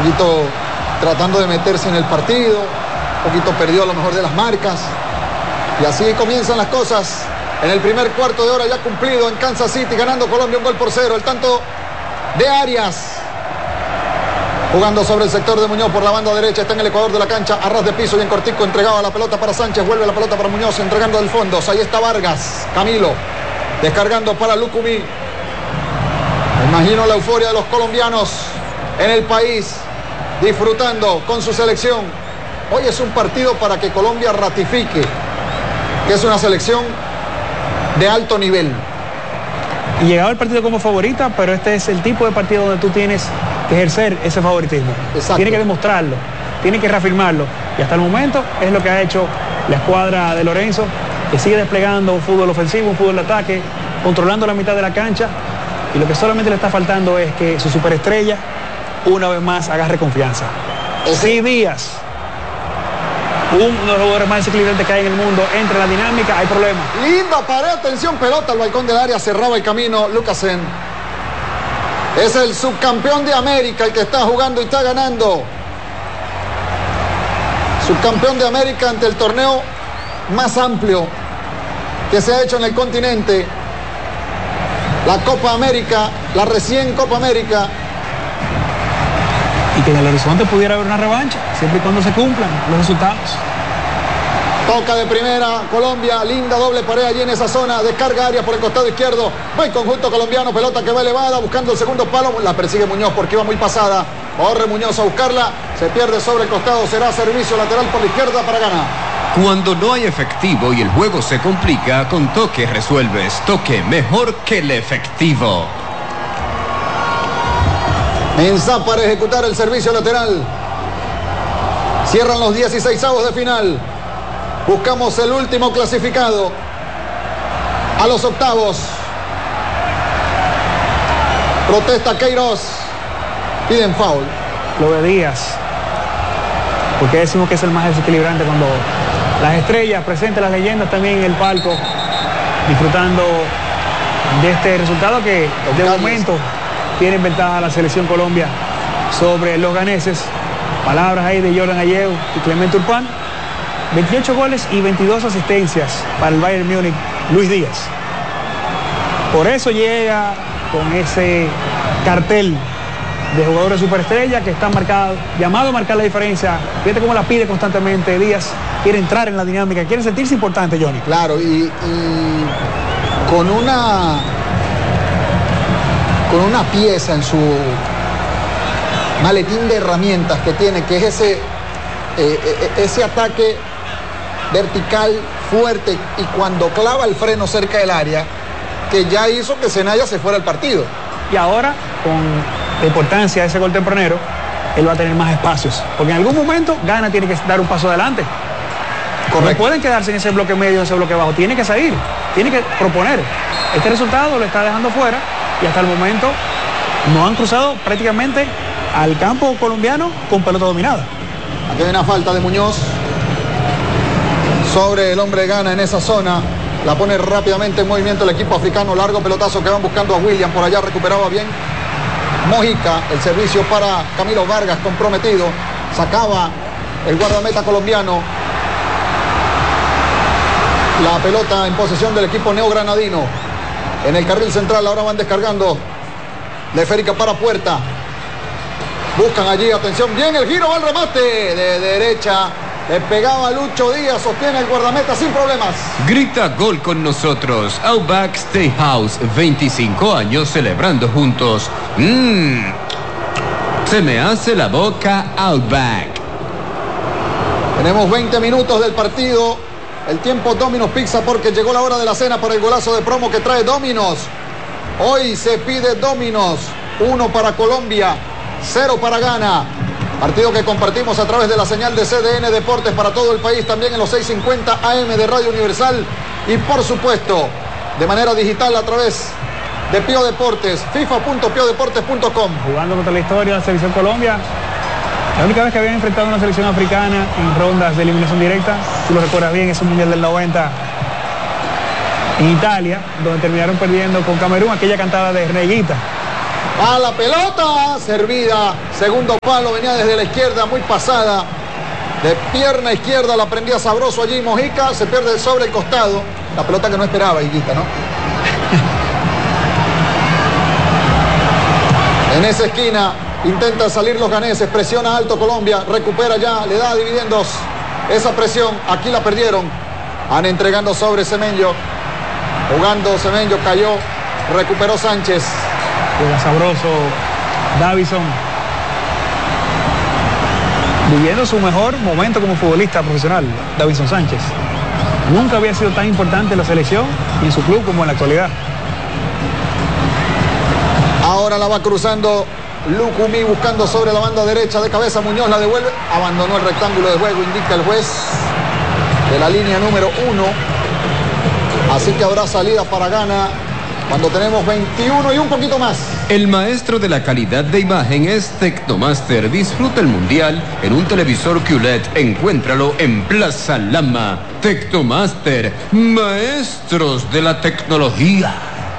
Un poquito tratando de meterse en el partido, un poquito perdió a lo mejor de las marcas. Y así comienzan las cosas en el primer cuarto de hora ya cumplido en Kansas City, ganando Colombia 1-0. El tanto de Arias, jugando sobre el sector de Muñoz por la banda derecha, está en el ecuador de la cancha, a ras de piso y en cortico, entregaba la pelota para Sánchez, vuelve la pelota para Muñoz, entregando del fondo. Ahí está Vargas, Camilo, descargando para Lucumí. Me imagino la euforia de los colombianos en el país, disfrutando con su selección. Hoy es un partido para que Colombia ratifique que es una selección de alto nivel. Y llegaba el partido como favorita, pero este es el tipo de partido donde tú tienes que ejercer ese favoritismo. Exacto. Tiene que demostrarlo, tiene que reafirmarlo. Y hasta el momento es lo que ha hecho la escuadra de Lorenzo, que sigue desplegando un fútbol ofensivo, un fútbol de ataque, controlando la mitad de la cancha. Y lo que solamente le está faltando es que su superestrella, una vez más, agarre confianza. Sí, Díaz, uno de los jugadores más desequilibrantes que hay en el mundo, entra en la dinámica, hay problemas. Linda pared, atención, pelota al balcón del área, cerraba el camino Lucasen. Es el subcampeón de América el que está jugando y está ganando. Subcampeón de América ante el torneo más amplio que se ha hecho en el continente. La Copa América, la recién Copa América. Y que en el horizonte pudiera haber una revancha, siempre y cuando se cumplan los resultados. Toca de primera Colombia, linda doble pared allí en esa zona, descarga área por el costado izquierdo, va el conjunto colombiano, pelota que va elevada, buscando el segundo palo, la persigue Muñoz porque iba muy pasada, corre Muñoz a buscarla, se pierde sobre el costado, será servicio lateral por la izquierda para ganar. Cuando no hay efectivo y el juego se complica, con Toque resuelves. Toque mejor que el efectivo. Mensah para ejecutar el servicio lateral. Cierran los 16avos de final. Buscamos el último clasificado a los octavos. Protesta Queiroz. Piden foul. Lo de Díaz. Porque decimos que es el más desequilibrante cuando las estrellas presentes, las leyendas también en el palco, disfrutando de este resultado que de momento tiene en ventaja la selección Colombia sobre los ganeses. Palabras ahí de Jordan Ayew y Clemente Urpán. 28 goles y 22 asistencias para el Bayern Múnich, Luis Díaz. Por eso llega con ese cartel de jugadores superestrella que están marcados, llamado a marcar la diferencia. Fíjate cómo la pide constantemente Díaz. Quiere entrar en la dinámica, quiere sentirse importante, Johnny. Claro, y con una pieza en su maletín de herramientas que tiene, que es ese ataque vertical fuerte y cuando clava el freno cerca del área, que ya hizo que Zelaya se fuera al partido. Y ahora, con la importancia de ese gol tempranero, él va a tener más espacios, porque en algún momento Ghana tiene que dar un paso adelante. Correcto. No pueden quedarse en ese bloque medio, en ese bloque bajo, tiene que salir, tiene que proponer. Este resultado lo está dejando fuera y hasta el momento no han cruzado prácticamente al campo colombiano con pelota dominada. Aquí hay una falta de Muñoz sobre el hombre de Ghana en esa zona. La pone rápidamente en movimiento el equipo africano. Largo pelotazo que van buscando a William. Por allá recuperaba bien Mojica. El servicio para Camilo Vargas, comprometido. Sacaba el guardameta colombiano. La pelota en posesión del equipo neogranadino. En el carril central ahora van descargando. De Férica para Puerta. Buscan allí, atención, bien el giro, va el remate de derecha. Le pegaba Lucho Díaz, sostiene el guardameta sin problemas. Grita gol con nosotros. Outback Steakhouse, 25 años celebrando juntos. Se me hace la boca Outback. Tenemos 20 minutos del partido. El tiempo Domino's Pizza porque llegó la hora de la cena por el golazo de promo que trae Domino's. Hoy se pide Domino's. 1 para Colombia, 0 para Ghana. Partido que compartimos a través de la señal de CDN Deportes para todo el país, también en los 650 AM de Radio Universal y por supuesto de manera digital a través de Pío Deportes, fifa.piodeportes.com. Jugando contra la historia de la selección Colombia, la única vez que habían enfrentado a una selección africana en rondas de eliminación directa, tú lo recuerdas bien, es un mundial del 90 en Italia, donde terminaron perdiendo con Camerún, aquella cantada de Reguita. A la pelota, servida, segundo palo, venía desde la izquierda, muy pasada. De pierna izquierda la prendía sabroso allí Mojica, se pierde sobre el costado. La pelota que no esperaba, Higuita, ¿no? En esa esquina intenta salir los ganeses, presiona alto Colombia, recupera ya, le da dividendos esa presión, aquí la perdieron. Han entregando sobre Semenyo, jugando Semenyo, cayó, recuperó Sánchez. Juega sabroso Davison, viviendo su mejor momento como futbolista profesional, Davison Sánchez. Nunca había sido tan importante en la selección y en su club como en la actualidad. Ahora la va cruzando Lucumí, buscando sobre la banda derecha, de cabeza Muñoz la devuelve, abandonó el rectángulo de juego, indica el juez de la línea número 1. Así que habrá salida para Ghana cuando tenemos 21 y un poquito más. El maestro de la calidad de imagen es Tecnomaster. Disfruta el mundial en un televisor QLED. Encuéntralo en Plaza Lama. Tecnomaster, maestros de la tecnología.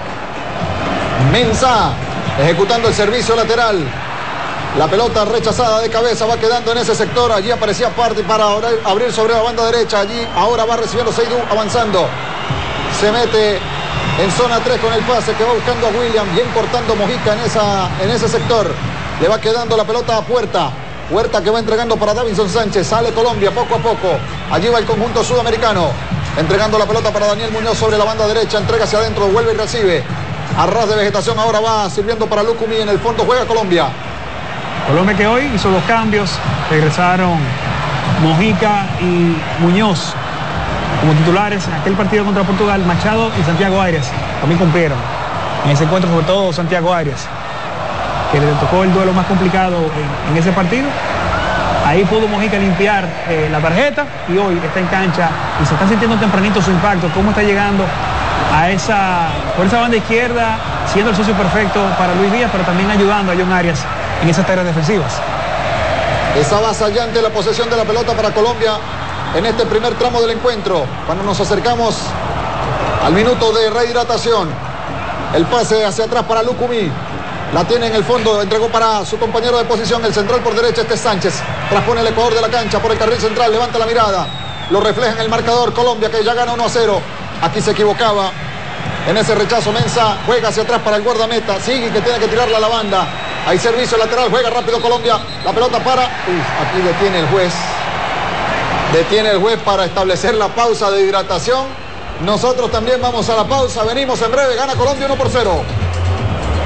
Mensah ejecutando el servicio lateral. La pelota rechazada de cabeza va quedando en ese sector. Allí aparecía parte para abrir sobre la banda derecha. Allí ahora va recibiendo Seydou, avanzando. Se mete en zona 3 con el pase que va buscando a William, bien cortando Mojica en ese sector. Le va quedando la pelota a Puerta. Puerta que va entregando para Davison Sánchez. Sale Colombia poco a poco. Allí va el conjunto sudamericano. Entregando la pelota para Daniel Muñoz sobre la banda derecha. Entrega hacia adentro, vuelve y recibe. A ras de vegetación ahora va sirviendo para Lucumí. En el fondo juega Colombia. Colombia que hoy hizo 2 cambios. Regresaron Mojica y Muñoz como titulares en aquel partido contra Portugal. Machado y Santiago Arias también cumplieron en ese encuentro, sobre todo Santiago Arias, que le tocó el duelo más complicado en ese partido. Ahí pudo Mojica limpiar la tarjeta y hoy está en cancha y se está sintiendo tempranito su impacto, cómo está llegando por esa banda izquierda, siendo el socio perfecto para Luis Díaz, pero también ayudando a John Arias en esas tareas defensivas. Es avasallante la posesión de la pelota para Colombia en este primer tramo del encuentro. Cuando nos acercamos al minuto de rehidratación, el pase hacia atrás para Lucumí. La tiene en el fondo, entregó para su compañero de posición, el central por derecha, este es Sánchez. Traspone el Ecuador de la cancha por el carril central, levanta la mirada. Lo refleja en el marcador Colombia, que ya gana 1-0. Aquí se equivocaba en ese rechazo Mensah, juega hacia atrás para el guardameta, sigue que tiene que tirarla a la banda. Hay servicio lateral, juega rápido Colombia, la pelota para... aquí detiene el juez. Detiene el juez para establecer la pausa de hidratación. Nosotros también vamos a la pausa, venimos en breve, gana Colombia 1-0.